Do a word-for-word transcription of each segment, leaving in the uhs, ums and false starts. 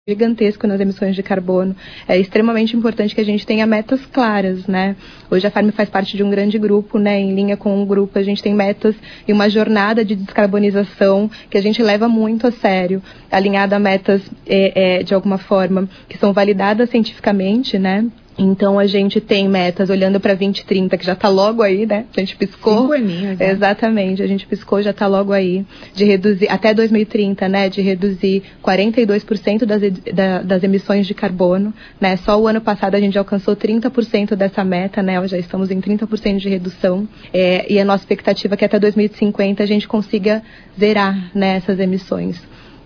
gigantesco nas emissões de carbono. É extremamente importante que a gente tenha metas claras, né? Hoje a Farm faz parte de um grande grupo, né? Em linha com o grupo, a gente tem metas e uma jornada de descarbonização que a gente leva muito a sério, alinhada a metas, é, é, de alguma forma, que são validadas cientificamente, né? Então, a gente tem metas olhando para vinte e trinta, que já está logo aí, né? A gente piscou. Cinco aninhos, né? Exatamente, a gente piscou, já está logo aí. De reduzir, até dois mil e trinta, né? De reduzir quarenta e dois por cento das, da, das emissões de carbono, né? Só o ano passado a gente alcançou trinta por cento dessa meta, né? Já estamos em trinta por cento de redução. É, e a nossa expectativa é que até dois mil e cinquenta a gente consiga zerar, né, essas emissões.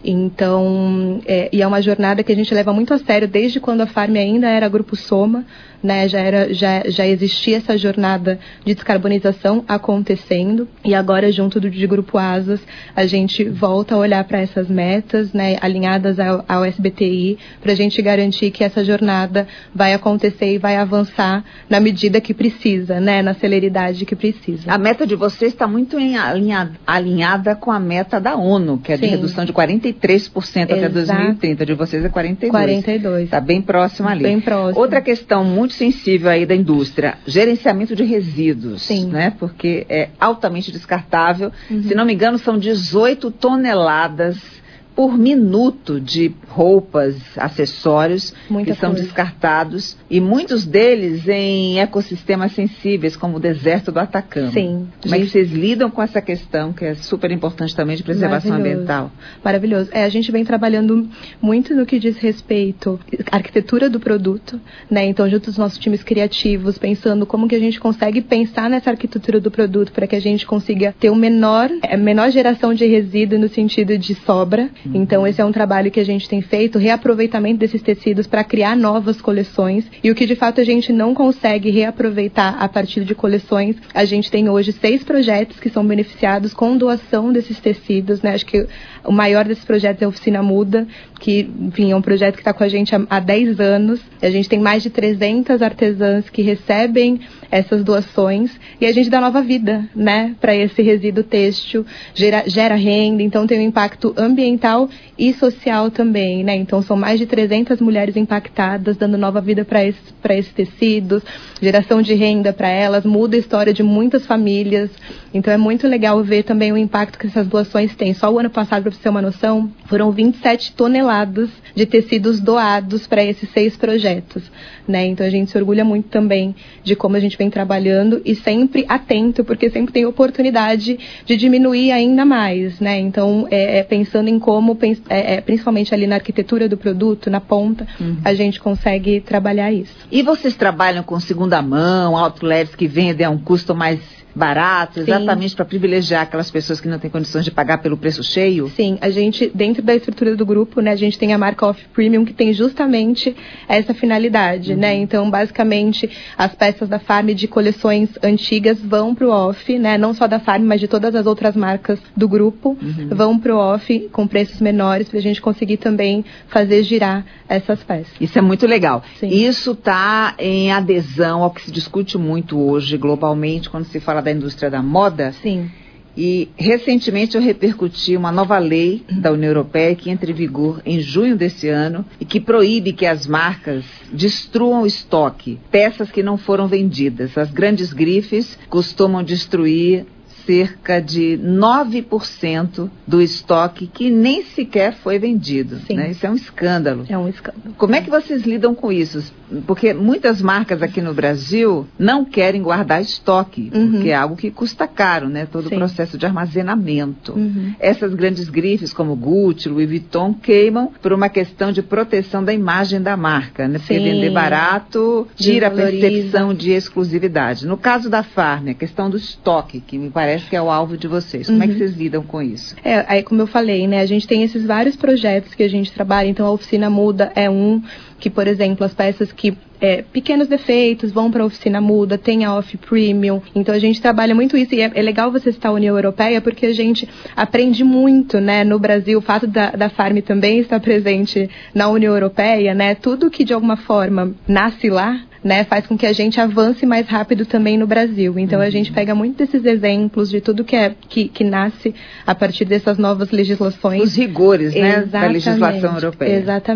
Então, é, e é uma jornada que a gente leva muito a sério desde quando a Farm ainda era Grupo Soma, né, já, era, já, já existia essa jornada de descarbonização acontecendo, e agora junto do de Grupo Asas a gente volta a olhar para essas metas, né, alinhadas ao, ao S B T I, para a gente garantir que essa jornada vai acontecer e vai avançar na medida que precisa, né, na celeridade que precisa. A meta de vocês está muito em alinhada, alinhada com a meta da ONU, que é de Sim. redução de quarenta e três por cento até dois mil e trinta, de vocês é quarenta e dois por cento. quarenta e dois por cento. Está bem próximo ali. Bem próximo. Outra questão muito sensível aí da indústria, gerenciamento de resíduos, Sim. né? Porque é altamente descartável. Uhum. Se não me engano, são dezoito toneladas por minuto de roupas, acessórios Muita que são coisa. descartados, e muitos deles em ecossistemas sensíveis, como o deserto do Atacama. Sim. Como é que vocês lidam com essa questão, que é super importante também, de preservação ambiental? Maravilhoso. É, a gente vem trabalhando muito no que diz respeito à arquitetura do produto, né? Então, junto dos nossos times criativos, pensando como que a gente consegue pensar nessa arquitetura do produto para que a gente consiga ter o menor, a menor geração de resíduo no sentido de sobra. Então, esse é um trabalho que a gente tem feito, reaproveitamento desses tecidos para criar novas coleções. E o que, de fato, a gente não consegue reaproveitar a partir de coleções, a gente tem hoje seis projetos que são beneficiados com doação desses tecidos, né? Acho que o maior desses projetos é a Oficina Muda, que, enfim, é um projeto que está com a gente há, há dez anos. A gente tem mais de trezentas artesãs que recebem essas doações e a gente dá nova vida, né, para esse resíduo têxtil, gera, gera renda, então tem um impacto ambiental e social também, né? Então são mais de trezentas mulheres impactadas, dando nova vida para esses, para esses tecidos, geração de renda para elas, muda a história de muitas famílias. Então é muito legal ver também o impacto que essas doações têm. Só o ano passado, para você ter uma noção, foram vinte e sete toneladas de tecidos doados para esses seis projetos, né? Então a gente se orgulha muito também de como a gente vem trabalhando e sempre atento, porque sempre tem oportunidade de diminuir ainda mais, né? Então, é, é, pensando em como, é, é, principalmente ali na arquitetura do produto, na ponta, uhum. a gente consegue trabalhar isso. E vocês trabalham com segunda mão, outlets que vendem a um custo mais barato, exatamente para privilegiar aquelas pessoas que não têm condições de pagar pelo preço cheio? Sim, a gente, dentro da estrutura do grupo, né, a gente tem a marca Off Premium, que tem justamente essa finalidade, uhum. né? Então, basicamente, as peças da Farm de coleções antigas vão para o Off, né? Não só da Farm, mas de todas as outras marcas do grupo, uhum. vão para o Off com preços menores, para a gente conseguir também fazer girar essas peças. Isso é muito legal. Sim. Isso está em adesão ao que se discute muito hoje, globalmente, quando se fala da indústria da moda. Sim. E recentemente eu repercuti uma nova lei da União Europeia que entra em vigor em junho desse ano e que proíbe que as marcas destruam o estoque, peças que não foram vendidas. As grandes grifes costumam destruir cerca de nove por cento do estoque que nem sequer foi vendido. Né? Isso é um escândalo. É um escândalo. Como é que vocês lidam com isso? Porque muitas marcas aqui no Brasil não querem guardar estoque, uhum. porque é algo que custa caro, né? Todo Sim. o processo de armazenamento. Uhum. Essas grandes grifes, como Gucci, Louis Vuitton, queimam por uma questão de proteção da imagem da marca, né? Porque vender barato tira a percepção de exclusividade. No caso da Farm, a questão do estoque, que me parece que é o alvo de vocês. Como uhum. é que vocês lidam com isso? É, aí como eu falei, né, a gente tem esses vários projetos que a gente trabalha, então a Oficina Muda é um, que, por exemplo, as peças que é, pequenos defeitos vão para a Oficina Muda, tem a Off Premium, então a gente trabalha muito isso, e é, é legal você citar a União Europeia, porque a gente aprende muito, né, no Brasil, o fato da, da Farm também estar presente na União Europeia, né, tudo que de alguma forma nasce lá, né, faz com que a gente avance mais rápido também no Brasil. Então, uhum. a gente pega muito desses exemplos de tudo que, é, que, que nasce a partir dessas novas legislações. Os rigores, né, da legislação europeia. Exatamente.